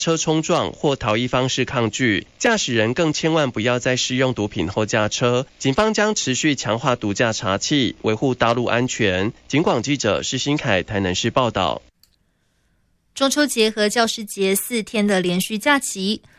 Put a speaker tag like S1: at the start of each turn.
S1: 车冲撞或逃逸方式抗拒，驾驶人更千万不要在试用毒品后驾车。警方将持续强化毒驾查缉，维护道路安全。警广记者施新凯台南市报道。
S2: 中秋节和教师节4天的连续假期，